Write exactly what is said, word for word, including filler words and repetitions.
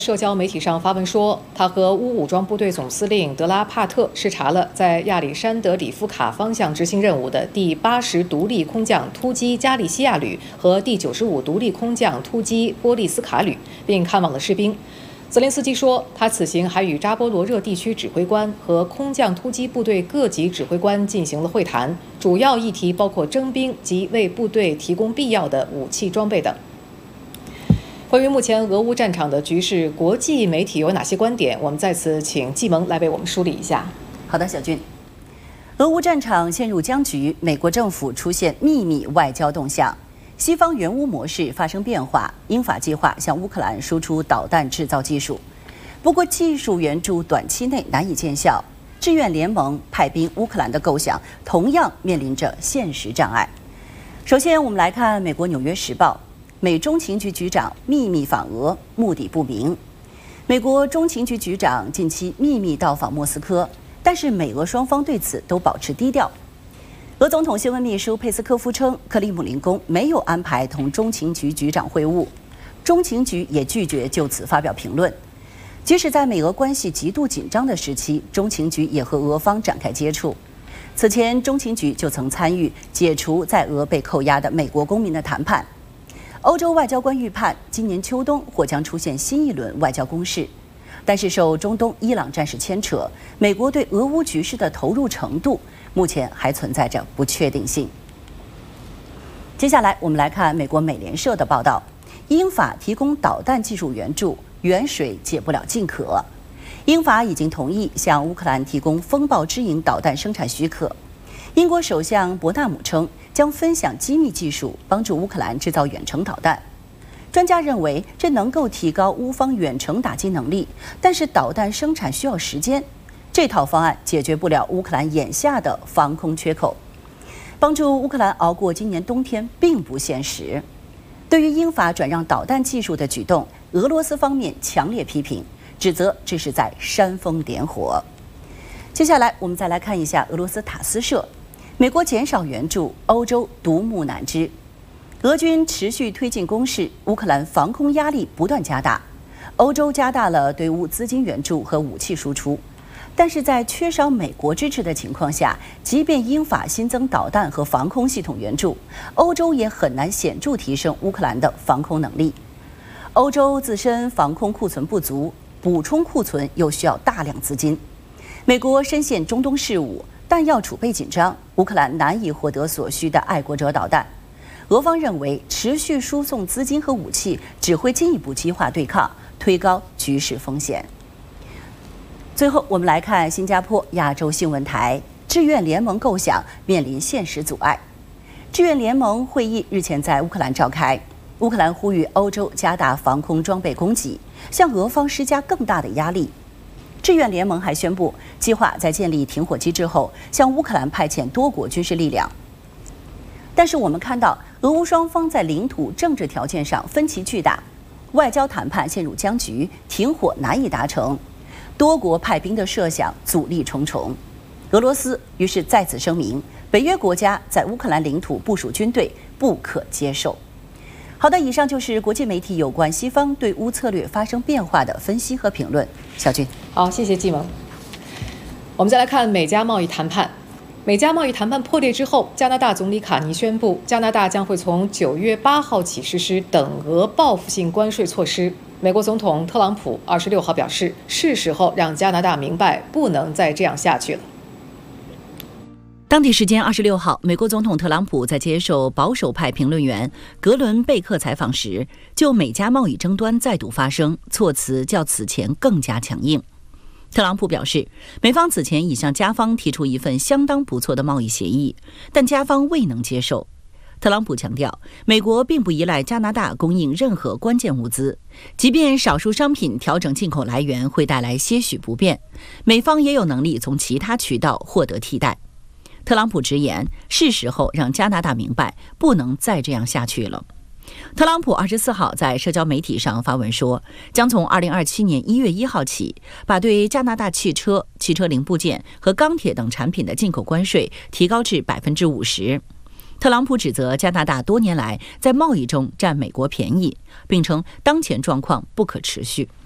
社交媒体上发文说，他和乌武装部队总司令德拉帕特视察了在亚历山德里夫卡方向执行任务的第八十独立空降突击加利西亚旅和第九十五独立空降突击波利斯卡旅，并看望了士兵。泽连斯基说，他此行还与扎波罗热地区指挥官和空降突击部队各级指挥官进行了会谈，主要议题包括征兵及为部队提供必要的武器装备等。 关于目前俄乌战场的局势，国际媒体有哪些观点？我们在此请季萌来为我们梳理一下。 好的，小俊。俄乌战场陷入僵局，美国政府出现秘密外交动向，西方援乌模式发生变化。英法计划向乌克兰输出导弹制造技术，不过技术援助短期内难以见效。志愿联盟派兵乌克兰的构想同样面临着现实障碍。首先，我们来看美国《纽约时报》。 美中情局局长秘密访俄，目的不明。美国中情局局长近期秘密到访莫斯科，但是美俄双方对此都保持低调。俄总统新闻秘书佩斯科夫称，克里姆林宫没有安排同中情局局长会晤，中情局也拒绝就此发表评论。即使在美俄关系极度紧张的时期，中情局也和俄方展开接触。此前，中情局就曾参与解除在俄被扣押的美国公民的谈判。 欧洲外交官预判，今年秋冬或将出现新一轮外交攻势，但是受中东伊朗战事牵扯，美国对俄乌局势的投入程度目前还存在着不确定性。接下来，我们来看美国美联社的报道：英法提供导弹技术援助，远水解不了近渴。英法已经同意向乌克兰提供风暴之影导弹生产许可。英国首相伯纳姆称， 将分享机密技术，帮助乌克兰制造远程导弹。专家认为，这能够提高乌方远程打击能力，但是导弹生产需要时间。这套方案解决不了乌克兰眼下的防空缺口，帮助乌克兰熬过今年冬天并不现实。对于英法转让导弹技术的举动，俄罗斯方面强烈批评，指责这是在煽风点火。接下来，我们再来看一下俄罗斯塔斯社。 美国减少援助，欧洲独木难支。俄军持续推进攻势，乌克兰防空压力不断加大。欧洲加大了对乌资金援助和武器输出，但是在缺少美国支持的情况下，即便英法新增导弹和防空系统援助，欧洲也很难显著提升乌克兰的防空能力。欧洲自身防空库存不足，补充库存又需要大量资金。美国深陷中东事务。 弹药储备紧张，乌克兰难以获得所需的爱国者导弹。俄方认为，持续输送资金和武器只会进一步激化对抗，推高局势风险。最后，我们来看新加坡亚洲新闻台，志愿联盟构想面临现实阻碍。志愿联盟会议日前在乌克兰召开，乌克兰呼吁欧洲加大防空装备供给，向俄方施加更大的压力。 志愿联盟还宣布，计划在建立停火机制后，向乌克兰派遣多国军事力量。但是我们看到，俄乌双方在领土、政治条件上分歧巨大，外交谈判陷入僵局，停火难以达成，多国派兵的设想阻力重重。俄罗斯于是再次声明，北约国家在乌克兰领土部署军队不可接受。 好的，以上就是国际媒体有关西方对乌策略发生变化的分析和评论。小军， 好，谢谢季萌。我们再来看美加贸易谈判。美加贸易谈判破裂之后，加拿大总理卡尼宣布，加拿大将会从九月八号起实施等额报复性关税措施。美国总统特朗普二十六号表示，是时候让加拿大明白，不能再这样下去了。 当地时间二十六号，美国总统特朗普在接受保守派评论员格伦贝克采访时，就美加贸易争端再度发声，措辞较此前更加强硬。特朗普表示，美方此前已向加方提出一份相当不错的贸易协议，但加方未能接受。特朗普强调，美国并不依赖加拿大供应任何关键物资，即便少数商品调整进口来源会带来些许不便，美方也有能力从其他渠道获得替代。 特朗普直言，是时候让加拿大明白，不能再这样下去了。特朗普二十四号在社交媒体上发文说，将从二零二七年一月一号起，把对加拿大汽车、汽车零部件和钢铁等产品的进口关税提高至百分之五十。特朗普指责加拿大多年来在贸易中占美国便宜，并称当前状况不可持续。